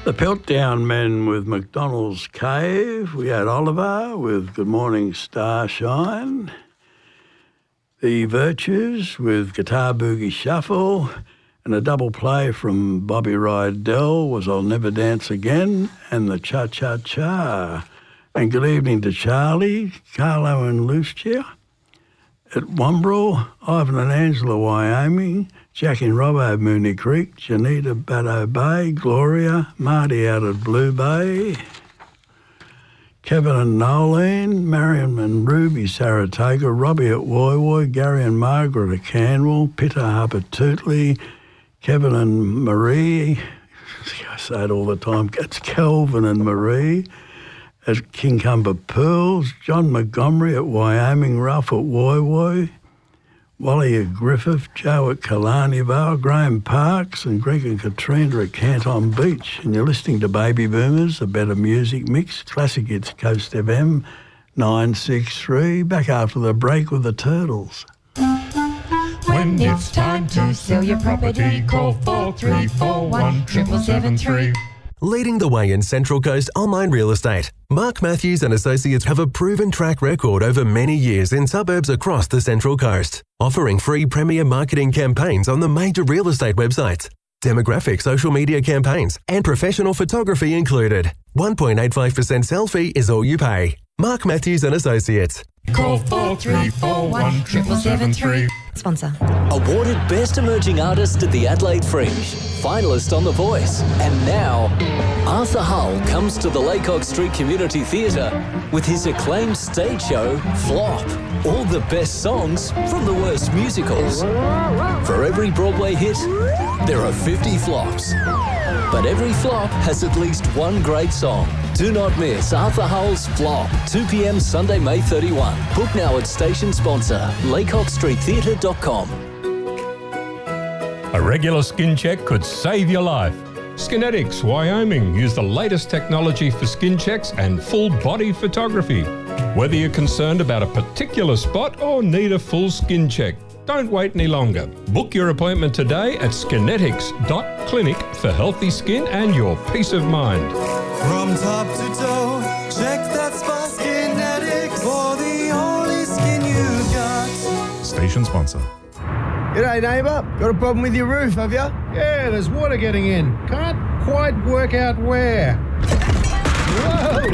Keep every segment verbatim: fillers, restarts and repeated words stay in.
The Piltdown Men with McDonald's Cave. We had Oliver with Good Morning Starshine. The Virtues with Guitar Boogie Shuffle. And a double play from Bobby Rydell was I'll Never Dance Again and the Cha Cha Cha. And good evening to Charlie, Carlo and Lucia at Wombrel, Ivan and Angela, Wyoming, Jack and Robbo, Mooney Creek, Janita, Baddo Bay, Gloria, Marty out at Blue Bay, Kevin and Nolene, Marion and Ruby, Saratoga, Robbie at Woy Woy, Gary and Margaret at Canwell, Pitta up at Tootley, Kevin and Marie, I say it all the time, it's Kelvin and Marie, at Kincumber Pearls, John Montgomery at Wyoming, Ralph at Woy Woy, Wally at Griffith, Joe at Killarney Vale, Graham Parks and Greg and Katrina at Canton Beach. And you're listening to Baby Boomers, a better music mix, classic hits, Coast F M, nine six three, back after the break with the Turtles. When it's time to sell your property, call four three four one, seven seven three. Leading the way in Central Coast online real estate, Mark Matthews and Associates have a proven track record over many years in suburbs across the Central Coast, offering free premier marketing campaigns on the major real estate websites, demographic social media campaigns, and professional photography included. one point eight five percent sell fee is all you pay. Mark Matthews and Associates. Call four three four one, seven seven three. Sponsor. Awarded Best Emerging Artist at the Adelaide Fringe, finalist on The Voice, and now Arthur Hull comes to the Laycock Street Community Theatre with his acclaimed stage show, Flop. All the best songs from the worst musicals. For every Broadway hit, there are fifty flops. But every flop has at least one great song. Do not miss Arthur Hull's Flop, two p.m. Sunday, May thirty-first. Book now at station sponsor, laycock street theatre dot com. A regular skin check could save your life. Skinetics, Wyoming, use the latest technology for skin checks and full body photography. Whether you're concerned about a particular spot or need a full skin check, don't wait any longer. Book your appointment today at skinetics dot clinic for healthy skin and your peace of mind. From top to toe, check that spot. Skinetics for the only skin you've got. Station sponsor. G'day neighbour, got a problem with your roof, have you? Yeah, there's water getting in. Can't quite work out where. Whoa!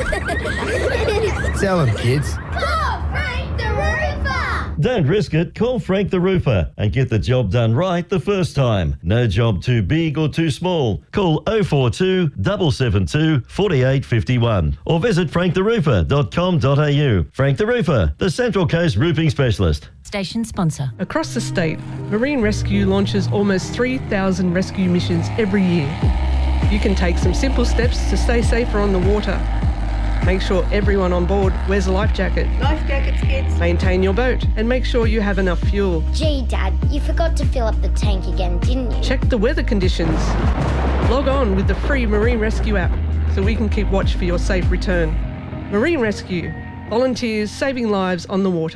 Tell them, kids. Call Frank the Roofer! Don't risk it. Call Frank the Roofer and get the job done right the first time. No job too big or too small. Call oh four two, seven seven two, four eight five one or visit frank the roofer dot com dot a u. Frank the Roofer, the Central Coast roofing specialist. Station sponsor. Across the state, Marine Rescue launches almost three thousand rescue missions every year. You can take some simple steps to stay safer on the water. Make sure everyone on board wears a life jacket. Life jackets, kids. Maintain your boat and make sure you have enough fuel. Gee, Dad, you forgot to fill up the tank again, didn't you? Check the weather conditions. Log on with the free Marine Rescue app so we can keep watch for your safe return. Marine Rescue. Volunteers saving lives on the water.